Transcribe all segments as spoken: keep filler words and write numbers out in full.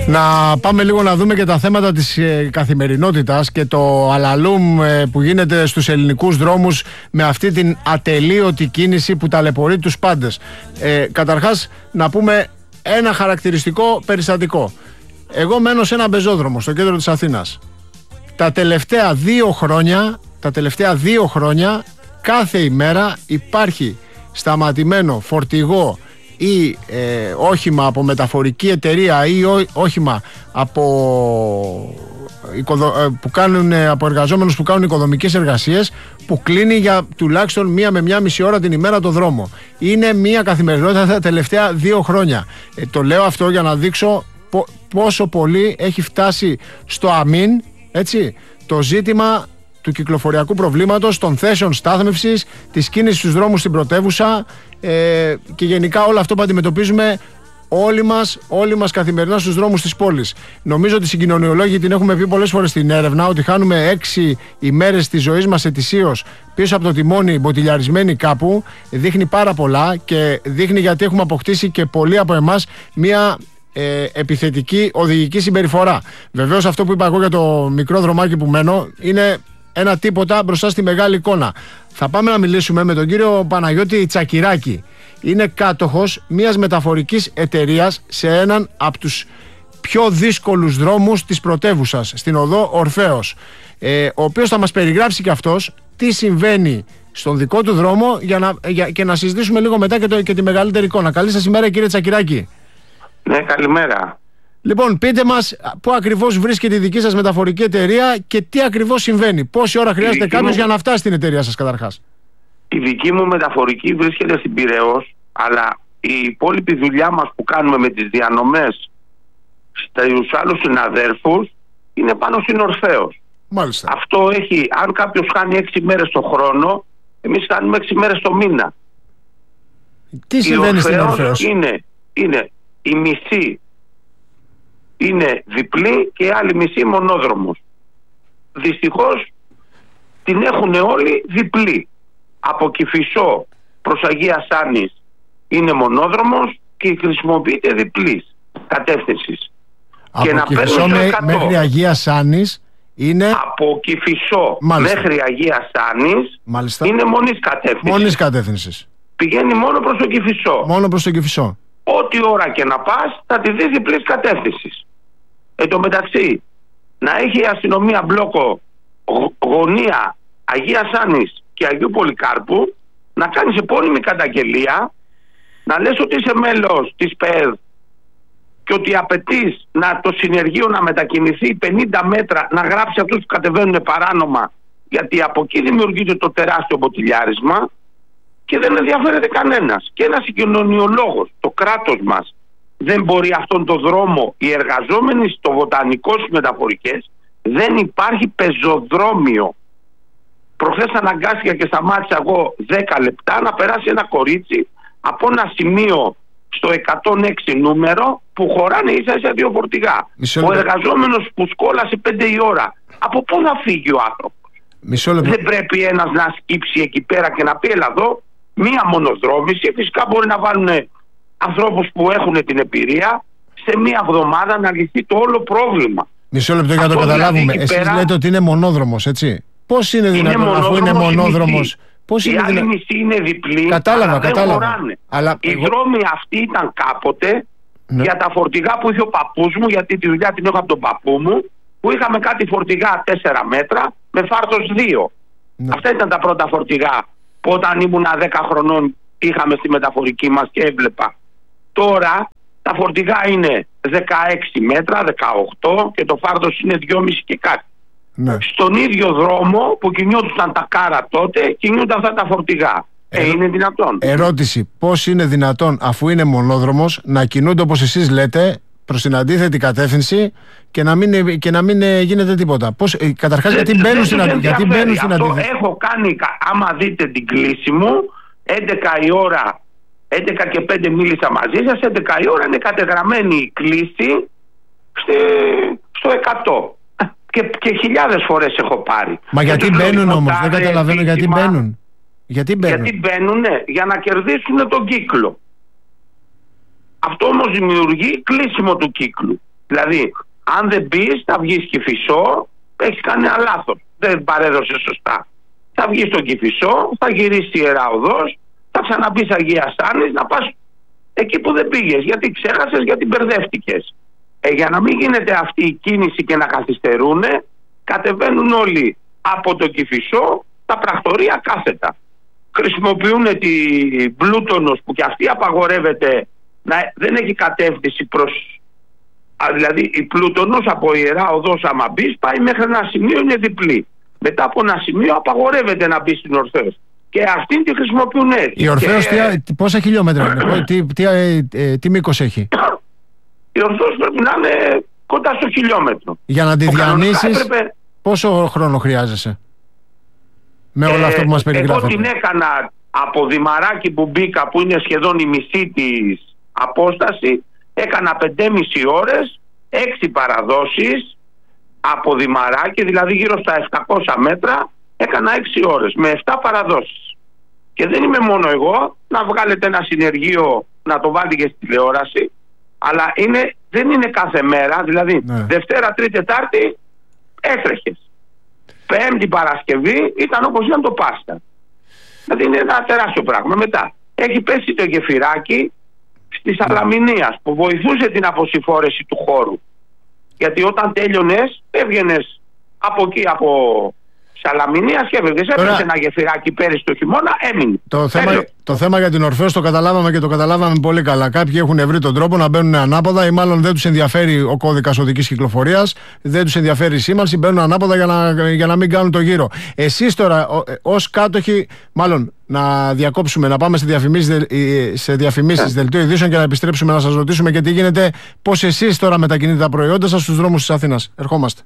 Να πάμε λίγο να δούμε και τα θέματα της ε, καθημερινότητας και το αλαλούμ ε, που γίνεται στους ελληνικούς δρόμους με αυτή την ατελείωτη κίνηση που ταλαιπωρεί τους πάντες. Ε, καταρχάς να πούμε ένα χαρακτηριστικό περιστατικό. Εγώ μένω σε ένα πεζόδρομο στο κέντρο της Αθήνας. Τα τελευταία δύο χρόνια, τα τελευταία δύο χρόνια κάθε ημέρα υπάρχει σταματημένο φορτηγό ή ε, όχημα από μεταφορική εταιρεία ή ό, όχημα από, οικοδο, ε, που κάνουν, ε, από εργαζόμενους που κάνουν οικοδομικές εργασίες, που κλείνει για τουλάχιστον μία με μία μισή ώρα την ημέρα το δρόμο. Είναι μία καθημερινότητα τα τελευταία δύο χρόνια. Ε, το λέω αυτό για να δείξω πο, πόσο πολύ έχει φτάσει στο αμήν, έτσι, το ζήτημα του κυκλοφοριακού προβλήματος, των θέσεων στάθμευσης, της κίνησης στους δρόμους στην πρωτεύουσα ε, και γενικά όλο αυτό που αντιμετωπίζουμε όλοι μας, όλοι μας καθημερινά στους δρόμους της πόλης. Νομίζω ότι οι συγκοινωνιολόγοι την έχουμε πει πολλές φορές στην έρευνα, ότι χάνουμε έξι ημέρες της ζωής μας ετησίως πίσω από το τιμόνι μποτιλιαρισμένοι κάπου. Δείχνει πάρα πολλά και δείχνει γιατί έχουμε αποκτήσει και πολλοί από εμάς μια ε, επιθετική οδηγική συμπεριφορά. Βεβαίως αυτό που είπα εγώ για το μικρό δρομάκι που μένω είναι ένα τίποτα μπροστά στη μεγάλη εικόνα. Θα πάμε να μιλήσουμε με τον κύριο Παναγιώτη Τσακυράκη. Είναι κάτοχος μιας μεταφορικής εταιρείας σε έναν από τους πιο δύσκολους δρόμους της πρωτεύουσας, στην οδό Ορφέως, ε, ο οποίος θα μας περιγράψει και αυτός τι συμβαίνει στον δικό του δρόμο για να, για, και να συζητήσουμε λίγο μετά και, το, και τη μεγαλύτερη εικόνα. Καλή σας ημέρα, κύριε Τσακυράκη. Ναι, καλημέρα. Λοιπόν, πείτε μας πού ακριβώς βρίσκεται η δική σας μεταφορική εταιρεία και τι ακριβώς συμβαίνει. Πόση ώρα χρειάζεται κάποιος μου... για να φτάσει στην εταιρεία σας καταρχάς? Η δική μου μεταφορική βρίσκεται στην Πειραιώς, αλλά η υπόλοιπη δουλειά μας που κάνουμε με τις διανομές στους άλλους συναδέρφους είναι πάνω στην Ορφέως. Μάλιστα. Αυτό έχει, αν κάποιος χάνει έξι μέρες το χρόνο, εμείς χάνουμε έξι μέρες το μήνα. Τι συμβαίνει στην Ορφέως? Είναι, είναι η μισή είναι διπλή και η άλλη μισή μονόδρομος. Δυστυχώς την έχουν όλοι διπλή. Από Κηφισό προς Αγία Σάνης είναι μονόδρομος και χρησιμοποιείται διπλής κατεύθυνσης. Από και Κηφισό με, μέχρι Αγία Σάνης είναι... Από Κηφισό μέχρι Αγία Σάνης Μάλιστα. είναι μονής κατεύθυνσης. Μονής κατεύθυνσης. Πηγαίνει μόνο προς το Κηφισό. Μόνο προς το Κηφισό. Ό,τι ώρα και να πας θα τη δεις διπλής κατεύθυνσης. Εν τω μεταξύ, να έχει η αστυνομία μπλόκο γωνία Αγία Σάνης και Αγίου Πολυκάρπου, να κάνεις επώνυμη καταγγελία, να λες ότι είσαι μέλος της ΠΕΔ και ότι απαιτείς να το συνεργείο να μετακινηθεί πενήντα μέτρα, να γράψει αυτούς που κατεβαίνουν παράνομα, γιατί από εκεί δημιουργείται το τεράστιο μποτιλιάρισμα και δεν ενδιαφέρεται κανένας. Και ένας συγκοινωνιολόγος, το κράτος μας, δεν μπορεί αυτόν τον δρόμο, οι εργαζόμενοι στο βοτανικό στις μεταφορικές, δεν υπάρχει πεζοδρόμιο. Προχθές αναγκάστηκα και σταμάτησα εγώ δέκα λεπτά να περάσει ένα κορίτσι από ένα σημείο στο εκατόν έξι νούμερο που χωράνε ίσα ίσα δύο φορτηγά. Ο εργαζόμενος που σκόλασε πέντε η ώρα, από πού θα φύγει ο άνθρωπος? Δεν πρέπει ένας να σκύψει εκεί πέρα και να πει έλα εδώ, μία μονοδρόμηση. Φυσικά μπορεί να βάλουν ανθρώπους που έχουν την εμπειρία σε μία εβδομάδα να λυθεί το όλο πρόβλημα. Μισό λεπτό για να το καταλάβουμε. Δηλαδή, εσείς πέρα... λέτε ότι είναι μονόδρομος, έτσι? Πώς είναι δυνατόν είναι αφού είναι μονόδρομος? Πώς είναι η άλλη δυνα... μισή είναι διπλή. Κατάλαβα, αλλά κατάλαβα. Δεν αλλά... Οι εγώ... δρόμοι αυτοί ήταν κάποτε ναι. για τα φορτηγά που είχε ο παππούς μου, γιατί τη δουλειά την έχω από τον παππού μου, που είχαμε κάτι φορτηγά τέσσερα μέτρα με φάρτος δύο. Ναι. Αυτά ήταν τα πρώτα φορτηγά που όταν ήμουν δέκα χρονών είχαμε στη μεταφορική μας και έβλεπα. Τώρα τα φορτηγά είναι δεκαέξι μέτρα, δεκαοκτώ και το φάρτος είναι δυόμισι και κάτι. Ναι. Στον ίδιο δρόμο που κινιόντουσαν τα κάρα τότε, κινούνται αυτά τα φορτηγά. Ε, ε, είναι δυνατόν? Ερώτηση, πώς είναι δυνατόν αφού είναι μονόδρομος να κινούνται όπως εσείς λέτε προς την αντίθετη κατεύθυνση και να μην, και να μην γίνεται τίποτα? Πώς, ε, καταρχάς δεν, γιατί μπαίνουν στην, γιατί γιατί μπαίνουν στην αντίθεση? Έχω κάνει, άμα δείτε την κλίση μου, έντεκα η ώρα, έντεκα και πέντε μίλησα μαζί σας, έντεκα η ώρα είναι κατεγραμμένη η κλίση στη, στο εκατό. Και, και χιλιάδες φορές έχω πάρει. Μα γιατί μπαίνουν όμως? Δεν καταλαβαίνω γιατί μπαίνουν. Γιατί μπαίνουν? Γιατί μπαίνουνε για να κερδίσουν τον κύκλο. Αυτό όμως δημιουργεί κλείσιμο του κύκλου. Δηλαδή, αν δεν μπεις, θα βγεις Κηφισό, έχεις κάνει ένα λάθος. Δεν παρέδωσε σωστά. Θα βγεις στον Κηφισό, θα γυρίσεις Ιερά Οδός, θα ξαναμπείς Αγία Σάνης, να πας εκεί που δεν πήγες. Γιατί ξέχασες, γιατί μπερδεύτηκες. Ε, για να μην γίνεται αυτή η κίνηση και να καθυστερούνε, κατεβαίνουν όλοι από το Κηφισό, τα πρακτορία κάθετα. Χρησιμοποιούν την Πλούτονος που και αυτή απαγορεύεται, να, δεν έχει κατεύθυνση προς... Α, δηλαδή η Πλούτονος από Ιερά Οδός άμα μπεις πάει μέχρι ένα σημείο, είναι διπλή. Μετά από ένα σημείο απαγορεύεται να μπει στην Ορφέως. Και αυτήν τη χρησιμοποιούν έτσι. Η Ορφέως και... τι, πόσα χιλιόμετρα είναι, τι, τι, ε, ε, τι μήκος έχει? Η Ορφέως πρέπει να είναι κοντά στο χιλιόμετρο. Για να τη διανύσεις, έπρεπε... πόσο χρόνο χρειάζεσαι με όλα ε, αυτά που μας περιγράφετε? Εγώ την έκανα από Δημαράκι που μπήκα, που είναι σχεδόν η μισή της απόσταση, έκανα πεντέμισι ώρες, έξι παραδόσεις από Δημαράκι, δηλαδή γύρω στα επτακόσια μέτρα, έκανα έξι ώρες με επτά παραδόσεις. Και δεν είμαι μόνο εγώ, να βγάλετε ένα συνεργείο να το βάλετε και στη τηλεόραση, αλλά είναι, δεν είναι κάθε μέρα, δηλαδή ναι. Δευτέρα, Τρίτη, Τετάρτη έτρεχες. Πέμπτη, Παρασκευή ήταν όπως ήταν το Πάσχα. Δηλαδή είναι ένα τεράστιο πράγμα. Μετά έχει πέσει το γεφυράκι στη Σαλαμινίας που βοηθούσε την αποσυφόρεση του χώρου. Γιατί όταν τέλειωνες, έβγαινες από εκεί από Σαλαμινίας και έβγαινες. Έπαιζε ένα γεφυράκι πέρυσι το χειμώνα, έμεινε. Το θέμα, το θέμα για την Ορφέως το καταλάβαμε και το καταλάβαμε πολύ καλά. Κάποιοι έχουν βρει τον τρόπο να μπαίνουν ανάποδα ή μάλλον δεν τους ενδιαφέρει ο κώδικας οδικής κυκλοφορίας, δεν τους ενδιαφέρει η σήμανση, μπαίνουν ανάποδα για να, για να μην κάνουν το γύρο. Εσείς τώρα, ως κάτοχοι, μάλλον να διακόψουμε, να πάμε σε διαφημίσεις, σε διαφημίσεις δελτίο ειδήσεων και να επιστρέψουμε να σας ρωτήσουμε και τι γίνεται, πώς εσείς τώρα μετακινείτε τα προϊόντα σας στους δρόμους της Αθήνας. Ερχόμαστε.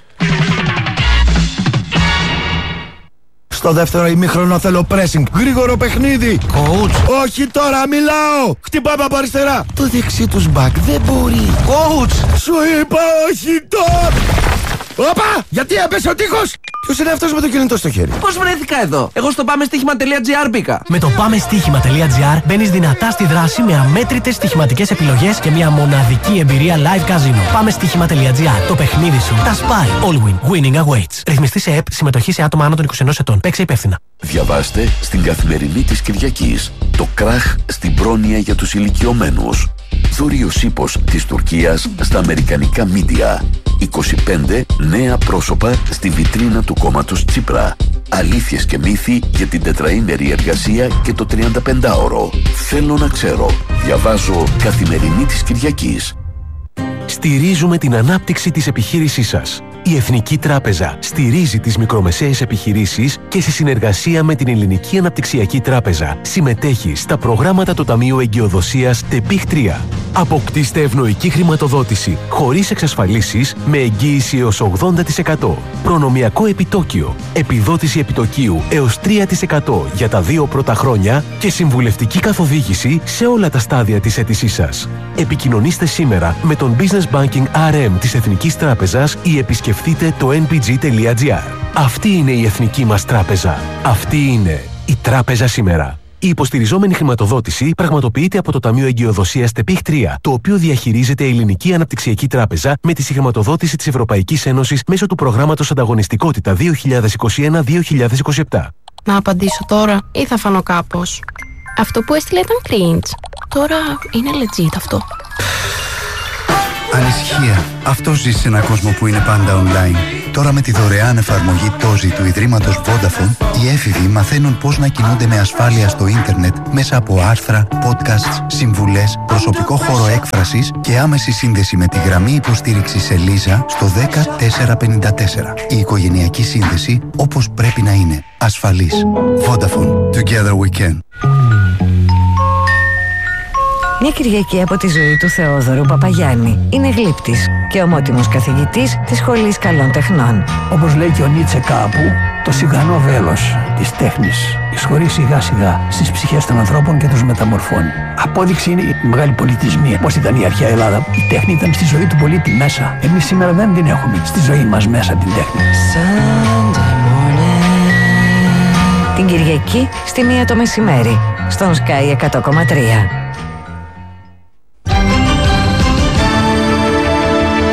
Στο δεύτερο ημίχρονο θέλω pressing. Γρήγορο παιχνίδι. Coach. Όχι τώρα, μιλάω. Χτυπάμε από αριστερά. Το δεξί τους μπακ δεν μπορεί. Coach. Σου είπα όχι τώρα. Όπα! Γιατί έπεσε ο τείχος! Ποιος είναι αυτός με το κινητό στο χέρι? Πώς βρέθηκα εδώ? Εγώ στο πάμε στοίχημα τελεία τζι άρ μπήκα. Με το πάμε στοίχημα τελεία τζι άρ μπαίνεις δυνατά στη δράση με αμέτρητες στοιχηματικές επιλογές και μια μοναδική εμπειρία live casino. Πάμε στοίχημα τελεία τζι άρ. Το παιχνίδι σου τα σπάει. All win. Winning awaits. Ρυθμιστή σε ΕΠ. Συμμετοχή σε άτομα άνω των είκοσι ενός ετών. Παίξε υπεύθυνα. Διαβάστε στην Καθημερινή της Κυριακής το κράχ στην πρόνοια για τους ηλικιωμένους. Θούριος ύπος της Τουρκίας στα αμερικανικά μίντια. είκοσι πέντε νέα πρόσωπα στη βιτρίνα του κόμματος Τσίπρα. Αλήθειες και μύθοι για την τετραήμερη εργασία και το τριανταπεντάωρο. Θέλω να ξέρω. Διαβάζω Καθημερινή της Κυριακής. Στηρίζουμε την ανάπτυξη της επιχείρησής σας. Η Εθνική Τράπεζα στηρίζει τις μικρομεσαίες επιχειρήσεις και σε συνεργασία με την Ελληνική Αναπτυξιακή Τράπεζα συμμετέχει στα προγράμματα του Ταμείου Εγκυοδοσίας ΤΕΠΙΧ τρία. Αποκτήστε ευνοϊκή χρηματοδότηση χωρίς εξασφαλίσεις με εγγύηση έως ογδόντα τοις εκατό. Προνομιακό επιτόκιο, επιδότηση επιτοκίου έως τρία τοις εκατό για τα δύο πρώτα χρόνια και συμβουλευτική καθοδήγηση σε όλα τα στάδια της αίτησής σας. Επικοινωνήστε σήμερα με τον Business Banking αρ εμ της Εθνικής Τράπεζας ή επισκεφτείτε το εν πι τζι τελεία τζι άρ. Αυτή είναι η εθνική μας τράπεζα. Αυτή είναι η τράπεζα σήμερα. Η υποστηριζόμενη χρηματοδότηση πραγματοποιείται από το Ταμείο Εγκυοδοσίας ΤΕΠΙΧ τρία, το οποίο διαχειρίζεται η Ελληνική Αναπτυξιακή Τράπεζα με τη συγχρηματοδότηση της Ευρωπαϊκής Ένωσης μέσω του προγράμματος Ανταγωνιστικότητα δύο χιλιάδες είκοσι ένα δύο χιλιάδες είκοσι επτά. Να απαντήσω τώρα ή θα φανώ κάπως? Αυτό που έστειλε ήταν cringe. Τώρα είναι legit αυτό. Ανησυχία. Αυτό ζει σε έναν κόσμο που είναι πάντα online. Τώρα με τη δωρεάν εφαρμογή Τόζι του Ιδρύματος Vodafone, οι έφηβοι μαθαίνουν πώς να κινούνται με ασφάλεια στο ίντερνετ μέσα από άρθρα, podcasts, συμβουλές, προσωπικό χώρο έκφρασης και άμεση σύνδεση με τη γραμμή υποστήριξης Ελίζα στο δέκα τετρακόσια πενήντα τέσσερα. Η οικογενειακή σύνδεση όπως πρέπει να είναι. Ασφαλής. Vodafone. Together we can. Μια Κυριακή από τη ζωή του Θεόδωρου Παπαγιάννη. Είναι γλύπτης και ομότιμος καθηγητής της Σχολής Καλών Τεχνών. Όπως λέει και ο Νίτσε κάπου, το σιγανό βέλος της τέχνης εισχωρεί σιγά σιγά στις ψυχές των ανθρώπων και τους μεταμορφώνει. Απόδειξη είναι οι μεγάλοι πολιτισμοί. Πώς ήταν η αρχαία Ελλάδα? Η τέχνη ήταν στη ζωή του πολίτη μέσα. Εμείς σήμερα δεν την έχουμε στη ζωή μας μέσα την τέχνη. Την Κυριακή στη μία το μεσημέρι στον Sky εκατό κόμμα τρία.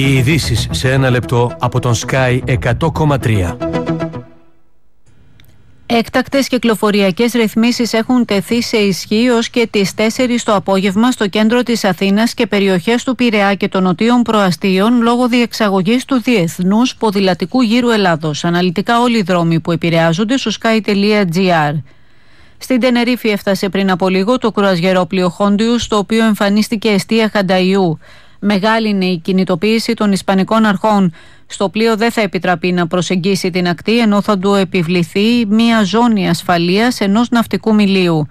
Οι ειδήσεις σε ένα λεπτό από τον Sky εκατό κόμμα τρία. Έκτακτες κυκλοφοριακές ρυθμίσεις έχουν τεθεί σε ισχύ ως και τις τέσσερις το απόγευμα στο κέντρο της Αθήνας και περιοχές του Πειραιά και των νοτίων προαστίων λόγω διεξαγωγής του Διεθνούς Ποδηλατικού Γύρου Ελλάδος. Αναλυτικά όλοι οι δρόμοι που επηρεάζονται στο sky τελεία gr. Στην Τενερίφη έφτασε πριν από λίγο το κρουαζιερόπλοιο Χόντιους, στο οποίο εμφανίστηκε εστία Χανταϊού. Μεγάλη είναι η κινητοποίηση των Ισπανικών αρχών. Στο πλοίο δεν θα επιτραπεί να προσεγγίσει την ακτή, ενώ θα του επιβληθεί μια ζώνη ασφαλείας ενός ναυτικού μιλίου.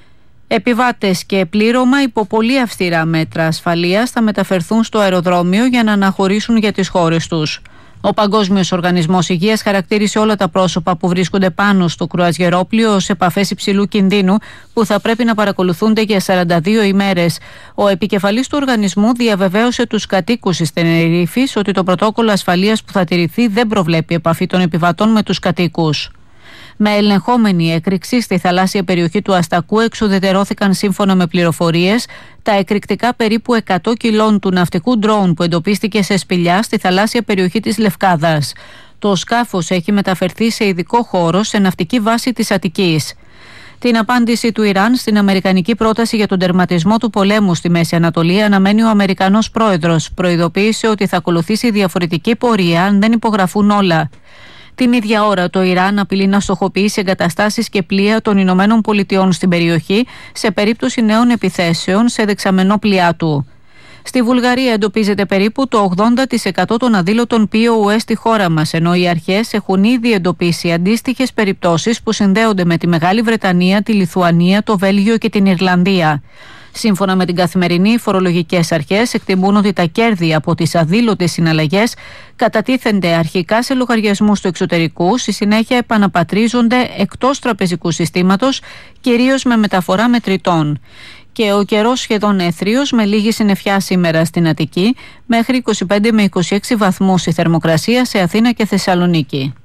Επιβάτες και πλήρωμα υπό πολύ αυστηρά μέτρα ασφαλείας θα μεταφερθούν στο αεροδρόμιο για να αναχωρήσουν για τις χώρες τους. Ο Παγκόσμιος Οργανισμός Υγείας χαρακτήρισε όλα τα πρόσωπα που βρίσκονται πάνω στο κρουαζιερόπλοιο ως επαφές υψηλού κινδύνου που θα πρέπει να παρακολουθούνται για σαράντα δύο ημέρες. Ο επικεφαλής του οργανισμού διαβεβαίωσε τους κατοίκους της Τενερίφης ότι το πρωτόκολλο ασφαλείας που θα τηρηθεί δεν προβλέπει επαφή των επιβατών με τους κατοίκους. Με ελεγχόμενη έκρηξη στη θαλάσσια περιοχή του Αστακού εξουδετερώθηκαν σύμφωνα με πληροφορίες τα εκρηκτικά περίπου εκατό κιλών του ναυτικού ντρόουν που εντοπίστηκε σε σπηλιά στη θαλάσσια περιοχή της Λευκάδας. Το σκάφος έχει μεταφερθεί σε ειδικό χώρο σε ναυτική βάση της Αττικής. Την απάντηση του Ιράν στην αμερικανική πρόταση για τον τερματισμό του πολέμου στη Μέση Ανατολή αναμένει ο Αμερικανός πρόεδρος. Προειδοποίησε ότι θα ακολουθήσει διαφορετική πορεία αν δεν υπογραφούν όλα. Την ίδια ώρα το Ιράν απειλεί να στοχοποιήσει εγκαταστάσεις και πλοία των Ηνωμένων Πολιτειών στην περιοχή σε περίπτωση νέων επιθέσεων σε δεξαμενό πλοία του. Στη Βουλγαρία εντοπίζεται περίπου το ογδόντα τοις εκατό των αδήλωτων πι ο ες στη χώρα μας, ενώ οι αρχές έχουν ήδη εντοπίσει αντίστοιχες περιπτώσεις που συνδέονται με τη Μεγάλη Βρετανία, τη Λιθουανία, το Βέλγιο και την Ιρλανδία. Σύμφωνα με την Καθημερινή, οι φορολογικές αρχές εκτιμούν ότι τα κέρδη από τις αδήλωτες συναλλαγές κατατίθενται αρχικά σε λογαριασμούς του εξωτερικού, στη συνέχεια επαναπατρίζονται εκτός τραπεζικού συστήματος, κυρίως με μεταφορά μετρητών. Και ο καιρός σχεδόν έθριος, με λίγη συννεφιά σήμερα στην Αττική, μέχρι είκοσι πέντε με είκοσι έξι βαθμούς η θερμοκρασία σε Αθήνα και Θεσσαλονίκη.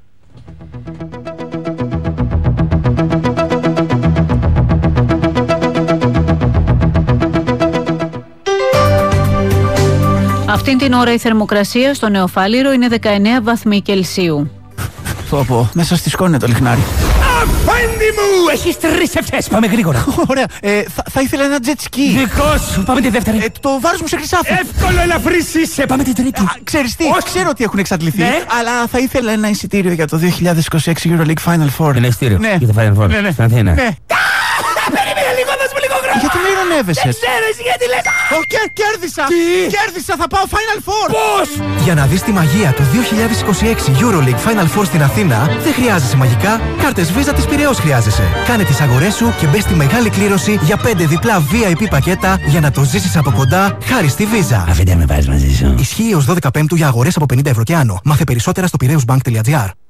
Αυτήν την ώρα η θερμοκρασία στο Νεοφάλιρο είναι δεκαεννέα βαθμοί Κελσίου. Πω πω, μέσα στη σκόνη είναι το λιχνάρι. Αφέντη μου! Έχεις τρεις ευχές, πάμε γρήγορα. Ωραία, ε, θα, θα ήθελα ένα jet ski. Δικό σου, πάμε τη δεύτερη. Ε, το βάρος μου σε χρυσάφι. Εύκολο, ελαφρύς είσαι, πάμε την τρίτη. Α, ξέρεις τι, όχι, ξέρω ότι έχουν εξαντληθεί, ναι, αλλά θα ήθελα ένα εισιτήριο για το δύο χιλιάδες είκοσι έξι EuroLeague Final Four. Ένα εισιτήριο, ναι, για το Final Four, ναι, ναι, στην Αθήνα. Ναι. Περίμενε λίγο, δώσ' μου λίγο χρόνο. Γιατί με ειρωνεύεσαι? Δεν ξέρεις γιατί λες. Οκ, κέρδισα. Τι? Κέρδισα, θα πάω Final Four. Πώς? Για να δεις τη μαγεία του δύο χιλιάδες είκοσι έξι EuroLeague Final Four στην Αθήνα, δεν χρειάζεσαι μαγικά. Κάρτες Visa της Πειραιώς χρειάζεσαι. Κάνε τις αγορές σου και μπες στη μεγάλη κλήρωση για πέντε διπλά βι άι πι πακέτα για να το ζήσεις από κοντά χάρη στη Visa. Αφήντε με πας μαζί σου. Ισχύει ως δώδεκα Πέμπτου για αγορές από πενήντα ευρώ και άνω. Μάθε περισσότερα στο πειραιώσμπανκ τελεία τζι άρ.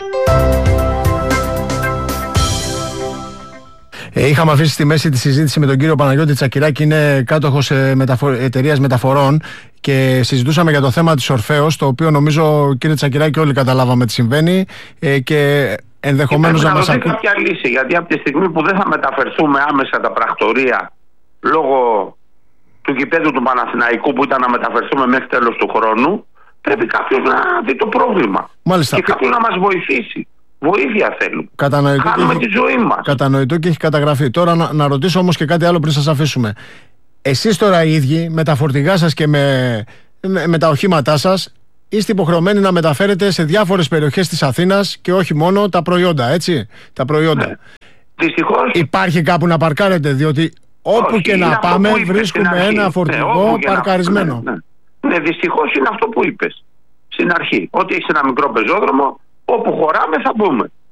Ε, είχαμε αφήσει στη μέση τη συζήτηση με τον κύριο Παναγιώτη Τσακυράκη, είναι κάτοχος ε, μεταφο... εταιρείας μεταφορών, και συζητούσαμε για το θέμα της Ορφέως, το οποίο νομίζω, κύριε Τσακυράκη, όλοι καταλάβαμε τι συμβαίνει ε, και ενδεχομένως να μας ακούσει κάποια λύση, γιατί από τη στιγμή που δεν θα μεταφερθούμε άμεσα τα πρακτορία λόγω του γηπέδου του Παναθηναϊκού που ήταν να μεταφερθούμε μέχρι τέλος του χρόνου, πρέπει κάποιος να δει το πρόβλημα. Μάλιστα. Και κάποιος να μας βοηθήσει. Βοήθεια θέλουμε. Κατανοητό. Χάνουμε έχει... τη ζωή μας. Κατανοητό και έχει καταγραφεί. Τώρα να, να ρωτήσω όμως και κάτι άλλο πριν σας αφήσουμε. Εσείς τώρα οι ίδιοι με τα φορτηγά σας και με, με, με τα οχήματά σας είστε υποχρεωμένοι να μεταφέρετε σε διάφορες περιοχές της Αθήνας και όχι μόνο τα προϊόντα, έτσι. Τα προϊόντα. Ναι. Δυστυχώς. Υπάρχει κάπου να παρκάρετε, διότι όπου όχι, και να πάμε βρίσκουμε ένα φορτηγό ναι, παρκαρισμένο. Ναι, ναι. ναι δυστυχώς είναι αυτό που είπες στην αρχή. Ότι έχεις ένα μικρό πεζόδρομο, όπου χωράμε θα μπούμε.